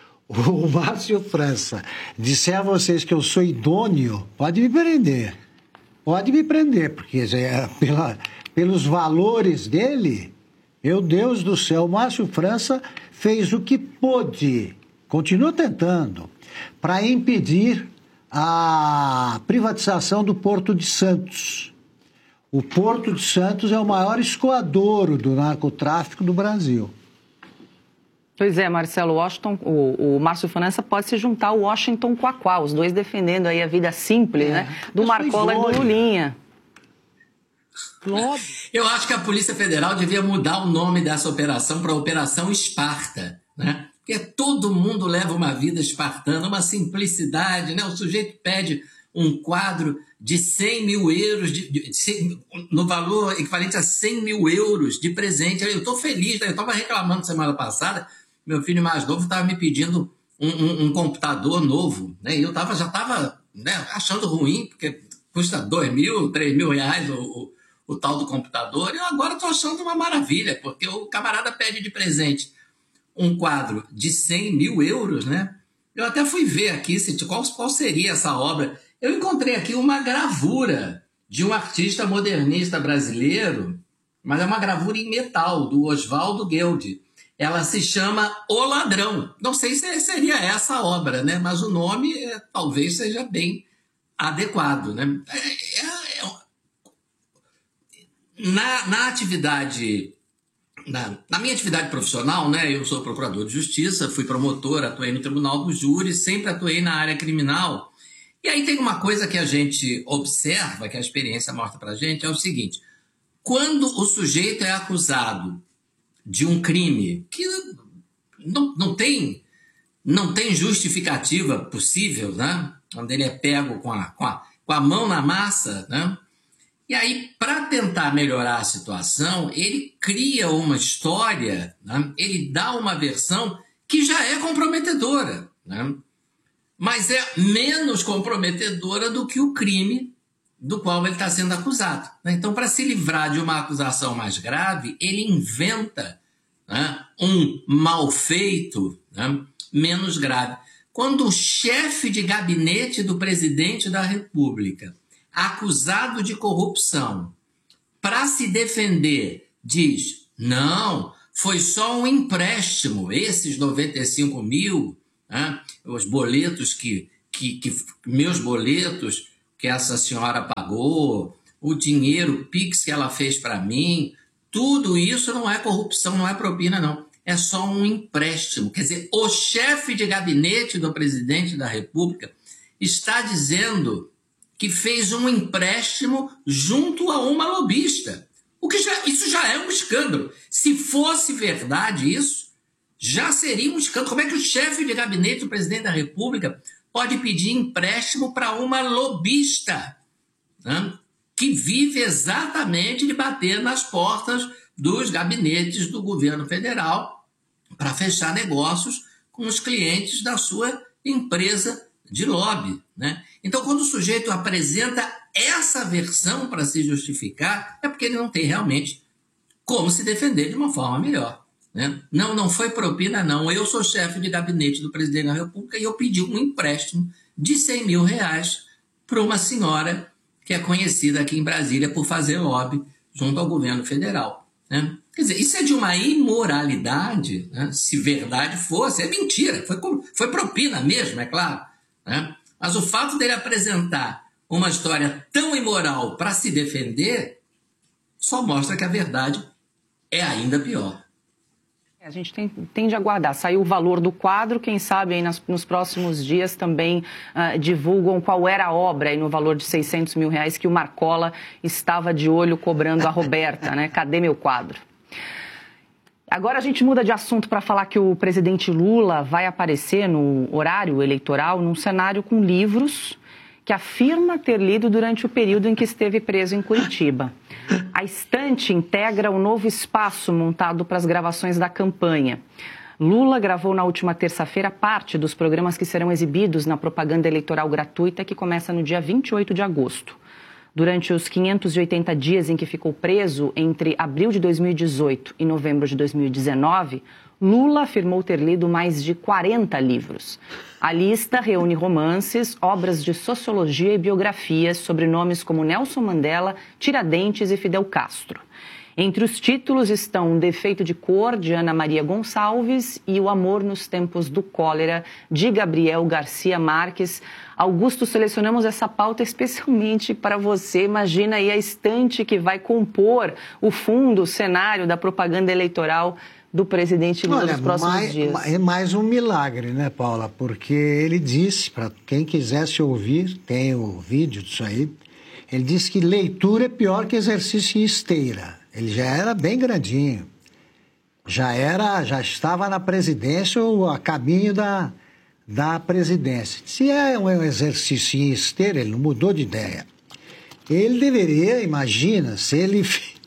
o Márcio França disser a vocês que eu sou idôneo, pode me prender. Pode me prender, porque é, pela, pelos valores dele, meu Deus do céu, o Márcio França fez o que pôde, continua tentando, para impedir a privatização do Porto de Santos. O Porto de Santos é o maior escoadouro do narcotráfico do Brasil. Pois é, Marcelo, Washington, o, o Márcio França pode se juntar ao Washington Quaquá, os dois defendendo aí a vida simples, é, né, do Marcola e do Lulinha. Eu acho que a Polícia Federal devia mudar o nome dessa operação para Operação Esparta, né? Porque todo mundo leva uma vida espartana, uma simplicidade, né? O sujeito pede um quadro de cem mil euros, de, de, de, no valor equivalente a cem mil euros de presente. Eu estou feliz, né? Eu estava reclamando semana passada, meu filho mais novo estava me pedindo um, um, um computador novo, né? E eu tava, já estava, né, achando ruim, porque custa dois mil, três mil reais o, o, o tal do computador, e eu agora estou achando uma maravilha, porque o camarada pede de presente um quadro de cem mil euros, né? Eu até fui ver aqui se, qual, qual seria essa obra. Eu encontrei aqui uma gravura de um artista modernista brasileiro, mas é uma gravura em metal, do Oswaldo Gueldi. Ela se chama O Ladrão. Não sei se seria essa a obra, né? Mas o nome é, talvez seja bem adequado, né? É, é, é, na, na atividade... Na, na minha atividade profissional, né, eu sou procurador de justiça, fui promotor, atuei no Tribunal do Júri, sempre atuei na área criminal. E aí tem uma coisa que a gente observa, que a experiência mostra pra gente, é o seguinte: quando o sujeito é acusado de um crime que não, não, tem, não tem justificativa possível, né, quando ele é pego com a, com a, com a mão na massa, né, e aí, para tentar melhorar a situação, ele cria uma história, né? Ele dá uma versão que já é comprometedora, né? Mas é menos comprometedora do que o crime do qual ele está sendo acusado, né? Então, para se livrar de uma acusação mais grave, ele inventa, né, um mal feito, né, menos grave. Quando o chefe de gabinete do presidente da República, acusado de corrupção, para se defender, diz: não, foi só um empréstimo, esses noventa e cinco mil, né, os boletos que, que, que, meus boletos que essa senhora pagou, o dinheiro Pix que ela fez para mim, tudo isso não é corrupção, não é propina, não. É só um empréstimo. Quer dizer, o chefe de gabinete do presidente da República está dizendo que fez um empréstimo junto a uma lobista. O que já, isso já é um escândalo. Se fosse verdade isso, já seria um escândalo. Como é que o chefe de gabinete do presidente da República pode pedir empréstimo para uma lobista, né, que vive exatamente de bater nas portas dos gabinetes do governo federal para fechar negócios com os clientes da sua empresa de lobby, né? Então, quando o sujeito apresenta essa versão para se justificar, é porque ele não tem realmente como se defender de uma forma melhor, né? Não, não foi propina, não. Eu sou chefe de gabinete do presidente da República e eu pedi um empréstimo de cem mil reais para uma senhora que é conhecida aqui em Brasília por fazer lobby junto ao governo federal, né? Quer dizer, isso é de uma imoralidade, né? Se verdade fosse, é mentira, foi, foi propina mesmo, é claro, né? Mas o fato dele apresentar uma história tão imoral para se defender só mostra que a verdade é ainda pior. A gente tem, tem de aguardar. Saiu o valor do quadro, quem sabe aí nas, nos próximos dias também uh, divulgam qual era a obra aí no valor de seiscentos mil reais que o Marcola estava de olho cobrando a Roberta, né? Cadê meu quadro? Agora a gente muda de assunto para falar que o presidente Lula vai aparecer no horário eleitoral num cenário com livros que afirma ter lido durante o período em que esteve preso em Curitiba. A estante integra o novo espaço montado para as gravações da campanha. Lula gravou na última terça-feira parte dos programas que serão exibidos na propaganda eleitoral gratuita que começa no dia vinte e oito de agosto. Durante os quinhentos e oitenta dias em que ficou preso entre abril de dois mil e dezoito e novembro de dois mil e dezenove, Lula afirmou ter lido mais de quarenta livros. A lista reúne romances, obras de sociologia e biografias sobre nomes como Nelson Mandela, Tiradentes e Fidel Castro. Entre os títulos estão Um Defeito de Cor, de Ana Maria Gonçalves, e O Amor nos Tempos do Cólera, de Gabriel Garcia Marques. Augusto, selecionamos essa pauta especialmente para você. Imagina aí a estante que vai compor o fundo, o cenário da propaganda eleitoral do presidente Lula nos próximos mais, dias. É mais um milagre, né, Paula? Porque ele disse, para quem quisesse ouvir, tem o vídeo disso aí, ele disse que leitura é pior que exercício em esteira. Ele já era bem grandinho, já era, já estava na presidência ou a caminho da, da presidência. Se é um exercício em esteira, ele não mudou de ideia. Ele deveria, imagina, se ele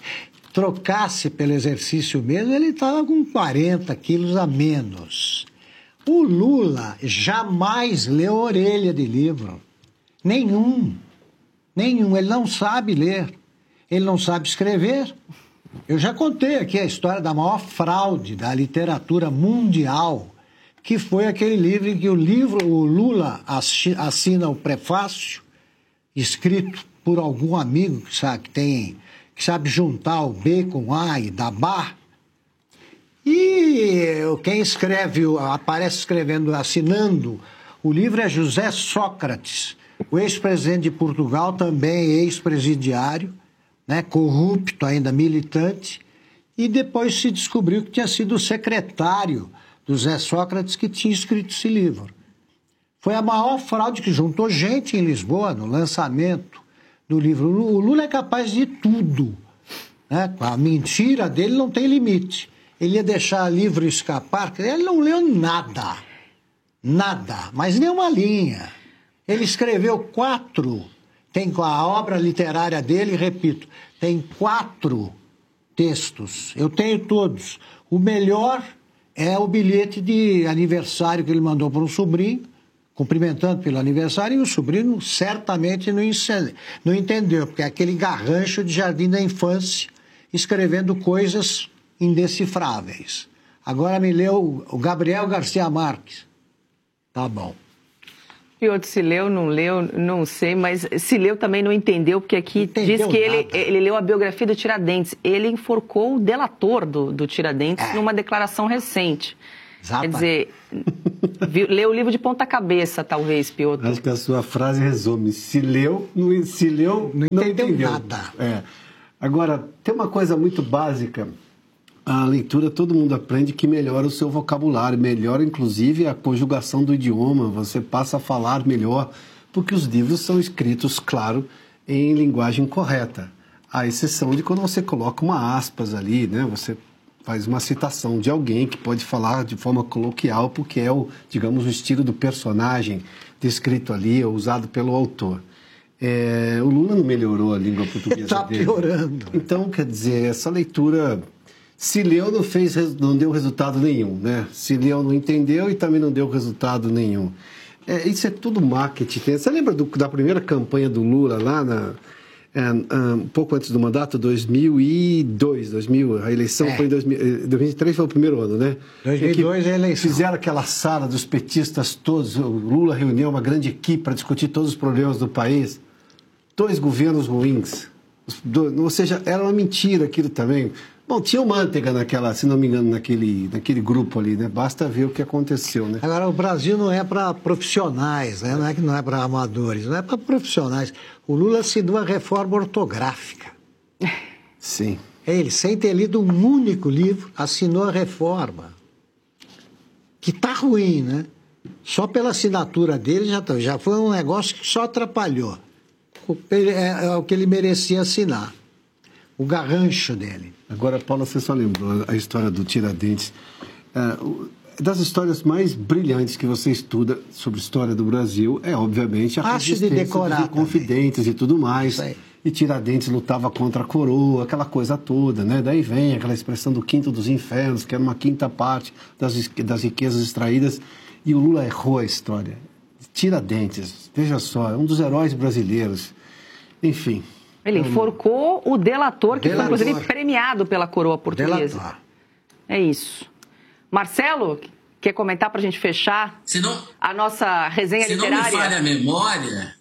trocasse pelo exercício mesmo, ele estava com quarenta quilos a menos. O Lula jamais leu orelha de livro. Nenhum. Nenhum. Ele não sabe ler. Ele não sabe escrever. Eu já contei aqui a história da maior fraude da literatura mundial, que foi aquele livro em que o livro, o Lula assina o prefácio, escrito por algum amigo que sabe, que tem, que sabe juntar o B com A e dar bar. E quem escreve, aparece escrevendo, assinando o livro é José Sócrates, o ex-presidente de Portugal, também ex-presidiário, né, corrupto, ainda militante, e depois se descobriu que tinha sido o secretário do Zé Sócrates que tinha escrito esse livro. Foi a maior fraude que juntou gente em Lisboa no lançamento do livro. O Lula é capaz de tudo, né? A mentira dele não tem limite. Ele ia deixar livro escapar, ele não leu nada, nada, mas nem uma linha. Ele escreveu quatro... Tem a obra literária dele, repito, tem quatro textos. Eu tenho todos. O melhor é o bilhete de aniversário que ele mandou para um sobrinho, cumprimentando pelo aniversário, e o sobrinho certamente não, não entendeu, porque é aquele garrancho de jardim da infância, escrevendo coisas indecifráveis. Agora me leu o Gabriel Garcia Marques. Tá bom. E outro se leu, não leu, não sei, mas se leu também não entendeu, porque aqui Entendeu diz que ele, nada. ele leu a biografia do Tiradentes. Ele enforcou o delator do, do Tiradentes é. numa declaração recente. Exatamente. Quer dizer, Leu o livro de ponta cabeça, talvez, Piotr. Acho que a sua frase resume. Se leu, não, se leu, não, não entendeu, entendeu nada. É. Agora, tem uma coisa muito básica. A leitura, todo mundo aprende que melhora o seu vocabulário, melhora, inclusive, a conjugação do idioma. Você passa a falar melhor, porque os livros são escritos, claro, em linguagem correta. À exceção de quando você coloca uma aspas ali, né? Você faz uma citação de alguém que pode falar de forma coloquial, porque é o, digamos, o estilo do personagem descrito ali, ou usado pelo autor. É, o Lula não melhorou a língua portuguesa Está dele. piorando. Então, quer dizer, essa leitura, se leu, não, fez, não deu resultado nenhum, né? Se leu, não entendeu e também não deu resultado nenhum. É, isso é tudo marketing. Você lembra do, da primeira campanha do Lula lá na... Um, um pouco antes do mandato, dois mil e dois, dois mil, a eleição é. foi em dois mil, dois mil e três, foi o primeiro ano, né? dois mil e dois é a eleição. Fizeram aquela sala dos petistas todos, o Lula reuniu uma grande equipe para discutir todos os problemas do país. Dois governos ruins. Ou seja, era uma mentira aquilo também. Bom, tinha o Manteiga naquela, se não me engano, naquele, naquele grupo ali, né? Basta ver o que aconteceu, né? Agora, o Brasil não é para profissionais, né? Não é que não é para amadores, não é para profissionais. O Lula assinou a reforma ortográfica. Sim. Ele, sem ter lido um único livro, assinou a reforma. Que tá ruim, né? Só pela assinatura dele já, tá, já foi um negócio que só atrapalhou. É, é o que ele merecia assinar. O garrancho dele. Agora, Paula, você só lembrou a história do Tiradentes. É, das histórias mais brilhantes que você estuda sobre a história do Brasil é, obviamente, a Acho de decorar dos Inconfidentes também. E tudo mais. Sei. E Tiradentes lutava contra a coroa, aquela coisa toda, né? Daí vem aquela expressão do quinto dos infernos, que era uma quinta parte das, das riquezas extraídas. E o Lula errou a história. Tiradentes, veja só, é um dos heróis brasileiros. Enfim... Ele enforcou o delator, que delator. foi, inclusive, premiado pela coroa portuguesa. Delator. É isso. Marcelo, quer comentar para a gente fechar se não, a nossa resenha se literária? Se não me falha a memória,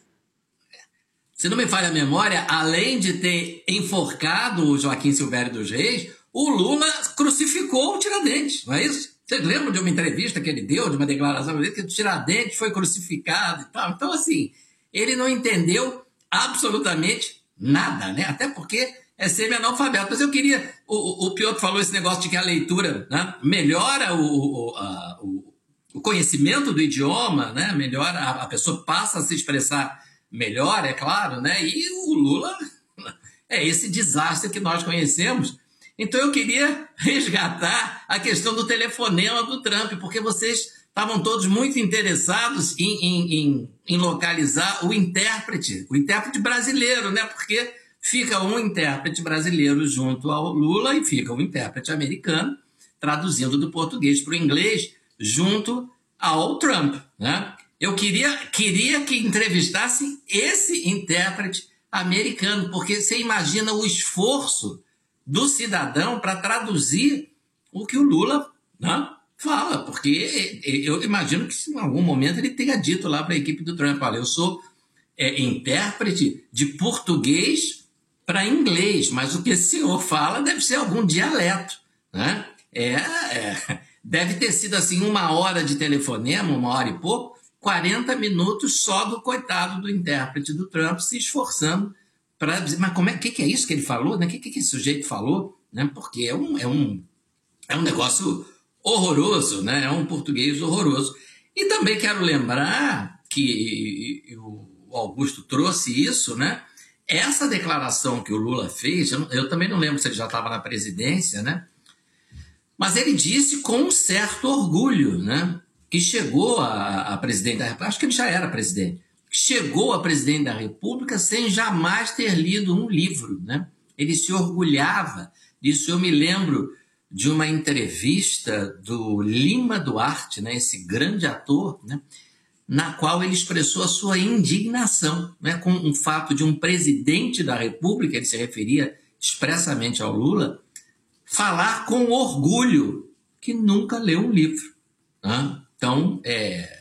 se não me falha a memória, além de ter enforcado o Joaquim Silvério dos Reis, o Lula crucificou o Tiradentes, não é isso? Vocês lembram de uma entrevista que ele deu, de uma declaração que o Tiradentes foi crucificado e tal? Então, assim, ele não entendeu absolutamente nada, né? Até porque é semi-analfabeto. Mas eu queria... O, o Piotr falou esse negócio de que a leitura, né, melhora o, o, a, o, o conhecimento do idioma, né? Melhora, a, a pessoa passa a se expressar melhor, é claro, né? E o Lula é esse desastre que nós conhecemos. Então eu queria resgatar a questão do telefonema do Trump, porque vocês estavam todos muito interessados em, em, em, em localizar o intérprete, o intérprete brasileiro, né? Porque fica um intérprete brasileiro junto ao Lula e fica um intérprete americano traduzindo do português para o inglês junto ao Trump, né? Eu queria, queria que entrevistassem esse intérprete americano, porque você imagina o esforço do cidadão para traduzir o que o Lula, né, fala, porque eu imagino que em algum momento ele tenha dito lá para a equipe do Trump, olha, eu sou é, intérprete de português para inglês, mas o que esse senhor fala deve ser algum dialeto, né? É, é, deve ter sido assim uma hora de telefonema, uma hora e pouco, quarenta minutos só do coitado do intérprete do Trump se esforçando para dizer, mas como é, que, que é isso que ele falou? O né? que, que esse sujeito falou? Né? Porque é um, é, um, é um negócio horroroso, né? É um português horroroso. E também quero lembrar que o Augusto trouxe isso, né? Essa declaração que o Lula fez, eu, eu também não lembro se ele já estava na presidência, né? Mas ele disse com um certo orgulho, né? Que chegou a, a presidente da República, acho que ele já era presidente, chegou a presidente da República sem jamais ter lido um livro, né? Ele se orgulhava disso. Eu me lembro de uma entrevista do Lima Duarte, né? Esse grande ator, né? Na qual ele expressou a sua indignação, né? Com o fato de um presidente da República, ele se referia expressamente ao Lula, falar com orgulho que nunca leu um livro, né? Então, é,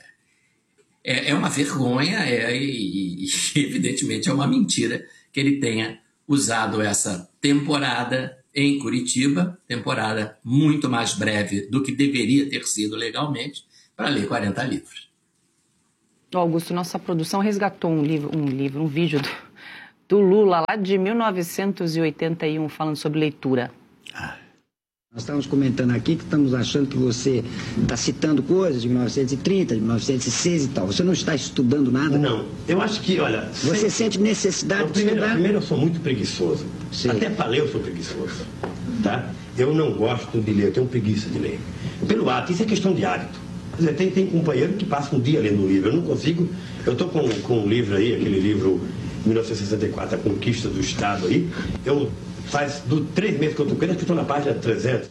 é, é uma vergonha é, e, e, evidentemente, é uma mentira que ele tenha usado essa temporada em Curitiba, temporada muito mais breve do que deveria ter sido legalmente, para ler quarenta livros. Augusto, nossa produção resgatou um livro, um, livro, um vídeo do, do Lula lá de mil novecentos e oitenta e um falando sobre leitura. Ah. Nós estamos comentando aqui que estamos achando que você está citando coisas de mil novecentos e trinta, de mil novecentos e seis e tal. Você não está estudando nada? Não, eu acho que, olha... Você sempre... sente necessidade não, primeiro, de estudar? Primeiro, eu sou muito preguiçoso. Sim. Até para ler eu sou preguiçoso, tá? Eu não gosto de ler, eu tenho preguiça de ler. Pelo ato, isso é questão de hábito. Quer dizer, tem, tem companheiro que passa um dia lendo um livro. Eu não consigo... Eu estou com, com um livro aí, aquele livro mil novecentos e sessenta e quatro, A Conquista do Estado aí. Eu... Faz do três meses que eu estou com ele, acho que estou na página trezentos.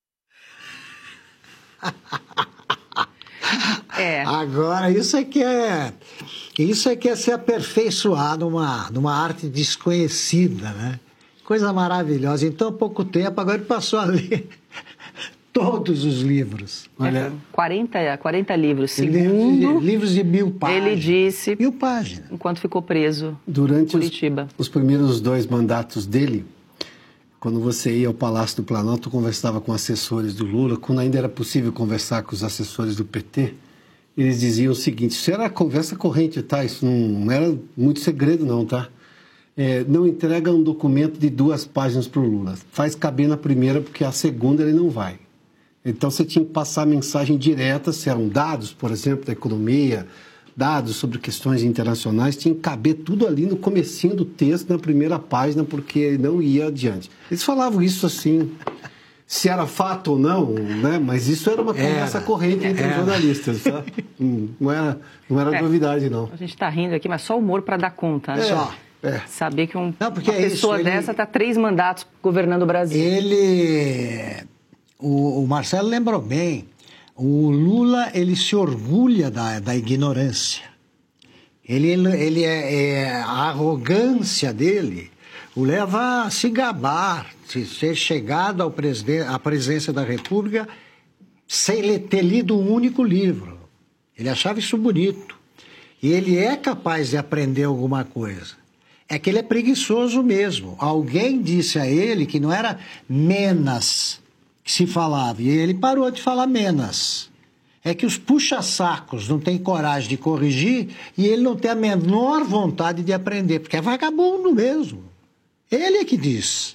É. Agora, isso é que é... Isso é que é ser aperfeiçoado numa, numa arte desconhecida, né? Coisa maravilhosa. Em tão pouco tempo, agora ele passou a ler todos os livros. Olha, quarenta, quarenta livros. Segundo, livros de, livros de mil páginas. Ele disse... Mil páginas. Enquanto ficou preso durante em Curitiba. Os, os primeiros dois mandatos dele... Quando você ia ao Palácio do Planalto, conversava com assessores do Lula, quando ainda era possível conversar com os assessores do P T, eles diziam o seguinte, isso era conversa corrente, tá? Isso não, não era muito segredo não, tá? É, não entrega um documento de duas páginas para o Lula, faz caber na primeira, porque a segunda ele não vai. Então você tinha que passar a mensagem direta, se eram dados, por exemplo, da economia, dados sobre questões internacionais, tinha que caber tudo ali no comecinho do texto, na primeira página, porque ele não ia adiante. Eles falavam isso assim, se era fato ou não, né? Mas isso era uma conversa era, corrente entre era. os jornalistas, tá? Não era, não era é, novidade, não. A gente está rindo aqui, mas só humor para dar conta. Né? É, só. É. Saber que um, não, uma é pessoa isso, dessa está ele... três mandatos governando o Brasil. Ele... O, o Marcelo lembrou bem... O Lula, ele se orgulha da, da ignorância. Ele, ele é, é, a arrogância dele o leva a se gabar, de ter chegado ao presiden- à presidência da República sem ter lido um único livro. Ele achava isso bonito. E ele é capaz de aprender alguma coisa. É que ele é preguiçoso mesmo. Alguém disse a ele que não era menos... que se falava, e ele parou de falar menos. É que os puxa-sacos não têm coragem de corrigir e ele não tem a menor vontade de aprender, porque é vagabundo mesmo. Ele é que diz.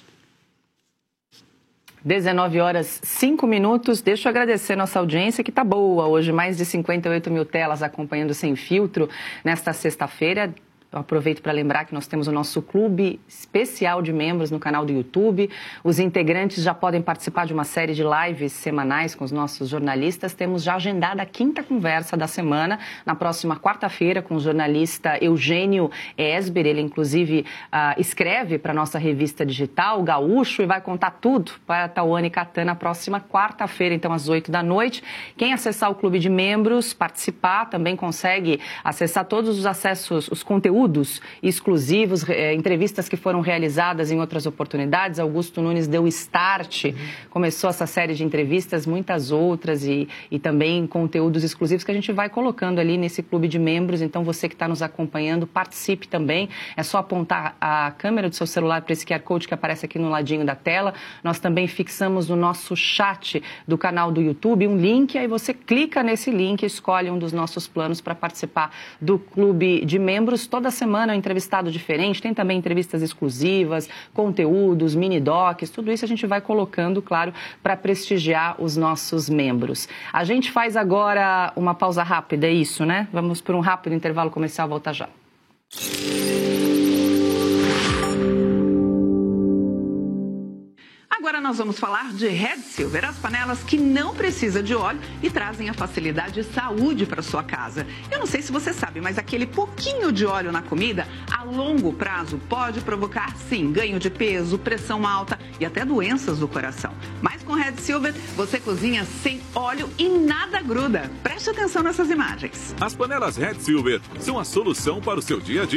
dezenove horas, cinco minutos. Deixa eu agradecer nossa audiência, que tá boa hoje. Mais de cinquenta e oito mil telas acompanhando Sem Filtro nesta sexta-feira. Eu aproveito para lembrar que nós temos o nosso clube especial de membros no canal do YouTube. Os integrantes já podem participar de uma série de lives semanais com os nossos jornalistas. Temos já agendada a quinta conversa da semana, na próxima quarta-feira, com o jornalista Eugênio Esber. Ele, inclusive, uh, escreve para a nossa revista digital, Gaúcho, e vai contar tudo para a Tawane Catan na próxima quarta-feira, então, às oito da noite. Quem acessar o clube de membros, participar, também consegue acessar todos os acessos, os conteúdos exclusivos, eh, entrevistas que foram realizadas em outras oportunidades. Augusto Nunes deu start, uhum. começou essa série de entrevistas, muitas outras e, e também conteúdos exclusivos que a gente vai colocando ali nesse clube de membros. Então, você que está nos acompanhando, participe também. É só apontar a câmera do seu celular para esse Q R Code que aparece aqui no ladinho da tela. Nós também fixamos no nosso chat do canal do YouTube um link, aí você clica nesse link e escolhe um dos nossos planos para participar do clube de membros. Toda semana é um entrevistado diferente, tem também entrevistas exclusivas, conteúdos, mini-docs, tudo isso a gente vai colocando, claro, para prestigiar os nossos membros. A gente faz agora uma pausa rápida, é isso, né? Vamos por um rápido intervalo comercial, volta já. Agora nós vamos falar de Red Silver, as panelas que não precisam de óleo e trazem a facilidade e saúde para sua casa. Eu não sei se você sabe, mas aquele pouquinho de óleo na comida, a longo prazo, pode provocar, sim, ganho de peso, pressão alta e até doenças do coração. Mas com Red Silver, você cozinha sem óleo e nada gruda. Preste atenção nessas imagens. As panelas Red Silver são a solução para o seu dia a dia.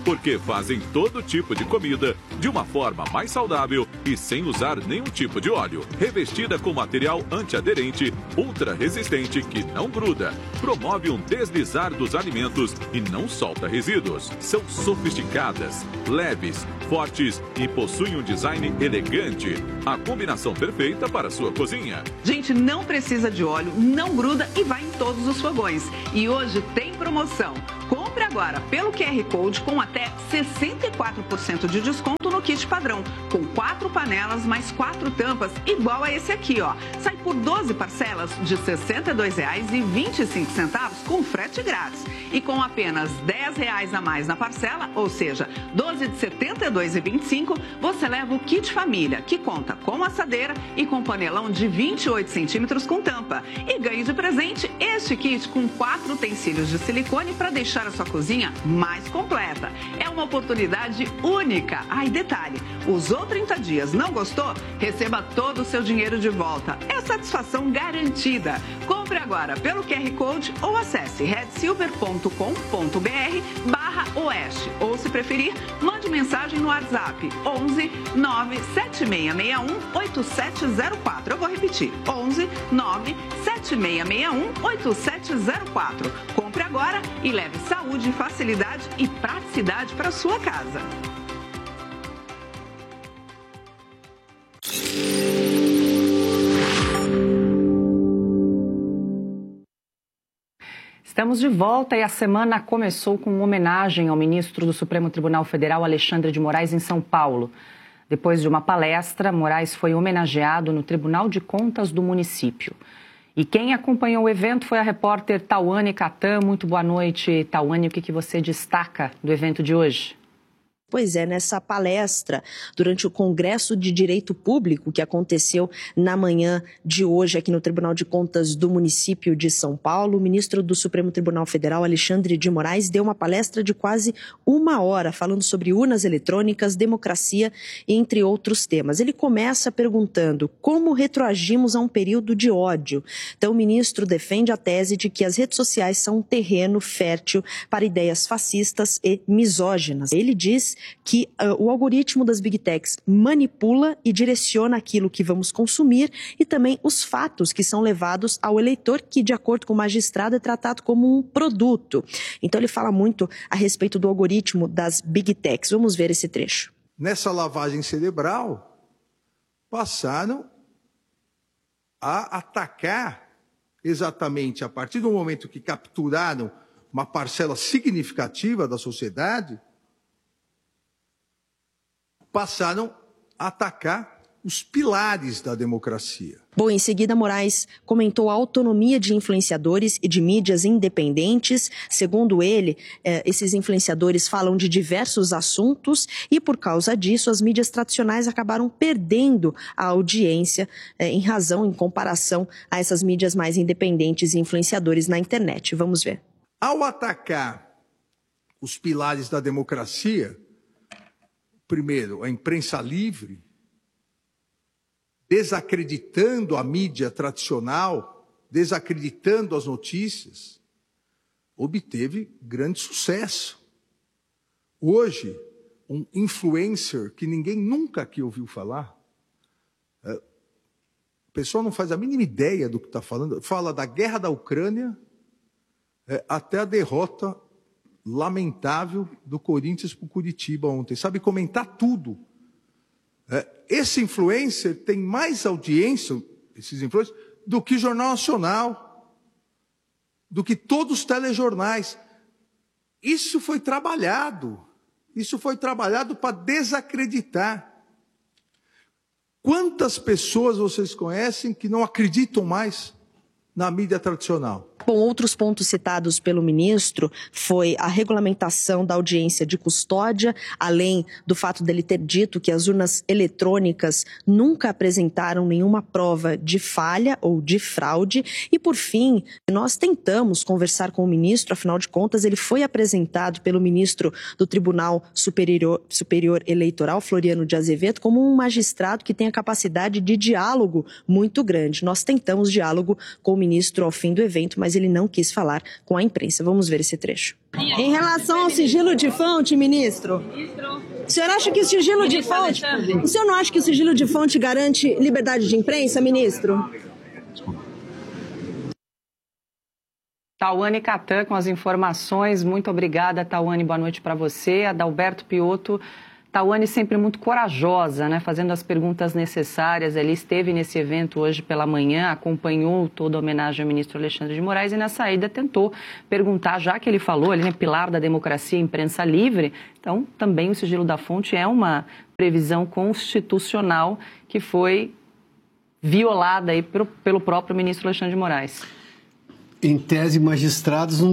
porque fazem todo tipo de comida de uma forma mais saudável e sem usar nenhum tipo de óleo. Revestida com material antiaderente, ultra resistente que não gruda, promove um deslizar dos alimentos e não solta resíduos. São sofisticadas, leves, fortes e possuem um design elegante. A combinação perfeita para a sua cozinha. Gente, não precisa de óleo, não gruda e vai em todos os fogões. E hoje tem promoção. Compre agora pelo Q R Code com até sessenta e quatro por cento de desconto no kit padrão, com quatro panelas mais quatro tampas, igual a esse aqui, ó. Sai por doze parcelas de sessenta e dois reais e vinte e cinco centavos com frete grátis. E com apenas dez reais a mais na parcela, ou seja, doze de setenta e dois reais e vinte e cinco, você leva o kit família, que conta com assadeira e com panelão de vinte e oito centímetros com tampa. E ganhe de presente este kit com quatro utensílios de silicone para deixar a sua cozinha mais completa. É uma oportunidade única. Ai, detalhe, usou trinta dias, não gostou? Receba todo o seu dinheiro de volta. É satisfação garantida. Compre agora pelo Q R Code ou acesse red silver ponto com ponto b r barra oeste. Ou, se preferir, mande mensagem no WhatsApp onze nove sete seis seis um oito sete zero quatro. Eu vou repetir, onze nove sete seis seis um oito sete zero quatro. Compre agora e leve saúde, facilidade e praticidade para sua casa. Estamos de volta e a semana começou com uma homenagem ao ministro do Supremo Tribunal Federal, Alexandre de Moraes, em São Paulo. Depois de uma palestra, Moraes foi homenageado no Tribunal de Contas do município. E quem acompanhou o evento foi a repórter Tauane Catan. Muito boa noite, Tauane. O que, que você destaca do evento de hoje? Pois é, nessa palestra, durante o Congresso de Direito Público, que aconteceu na manhã de hoje aqui no Tribunal de Contas do município de São Paulo, o ministro do Supremo Tribunal Federal, Alexandre de Moraes, deu uma palestra de quase uma hora, falando sobre urnas eletrônicas, democracia, entre outros temas. Ele começa perguntando como retroagimos a um período de ódio. Então, o ministro defende a tese de que as redes sociais são um terreno fértil para ideias fascistas e misóginas. Ele diz que uh, o algoritmo das Big Techs manipula e direciona aquilo que vamos consumir e também os fatos que são levados ao eleitor, que, de acordo com o magistrado, é tratado como um produto. Então ele fala muito a respeito do algoritmo das Big Techs. Vamos ver esse trecho. Nessa lavagem cerebral, passaram a atacar exatamente a partir do momento que capturaram uma parcela significativa da sociedade, passaram a atacar os pilares da democracia. Bom, em seguida, Moraes comentou a autonomia de influenciadores e de mídias independentes. Segundo ele, eh, esses influenciadores falam de diversos assuntos e, por causa disso, as mídias tradicionais acabaram perdendo a audiência eh, em razão, em comparação a essas mídias mais independentes e influenciadores na internet. Vamos ver. Ao atacar os pilares da democracia, primeiro, a imprensa livre, desacreditando a mídia tradicional, desacreditando as notícias, obteve grande sucesso. Hoje, um influencer que ninguém nunca aqui ouviu falar, é, o pessoal não faz a mínima ideia do que está falando, fala da guerra da Ucrânia é, até a derrota lamentável do Corinthians para o Curitiba ontem. Sabe comentar tudo. É, esse influencer tem mais audiência, esses influencers, do que Jornal Nacional, do que todos os telejornais. Isso foi trabalhado. Isso foi trabalhado para desacreditar. Quantas pessoas vocês conhecem que não acreditam mais na mídia tradicional? Bom, outros pontos citados pelo ministro foi a regulamentação da audiência de custódia, além do fato dele ter dito que as urnas eletrônicas nunca apresentaram nenhuma prova de falha ou de fraude. E, por fim, nós tentamos conversar com o ministro, afinal de contas, ele foi apresentado pelo ministro do Tribunal Superior, Superior Eleitoral, Floriano de Azevedo, como um magistrado que tem a capacidade de diálogo muito grande. Nós tentamos diálogo com o ministro ao fim do evento, mas mas ele não quis falar com a imprensa. Vamos ver esse trecho. Em relação ao sigilo de fonte, ministro, o senhor acha que o sigilo de fonte... O senhor não acha que o sigilo de fonte garante liberdade de imprensa, ministro? Tauane Catan com as informações. Muito obrigada, Tauane. Boa noite para você. Adalberto Piotto. Tauane sempre muito corajosa, né? Fazendo as perguntas necessárias. Ele esteve nesse evento hoje pela manhã, acompanhou toda a homenagem ao ministro Alexandre de Moraes e na saída tentou perguntar, já que ele falou, ele é pilar da democracia e imprensa livre, então também o sigilo da fonte é uma previsão constitucional que foi violada aí pelo próprio ministro Alexandre de Moraes. Em tese, magistrados não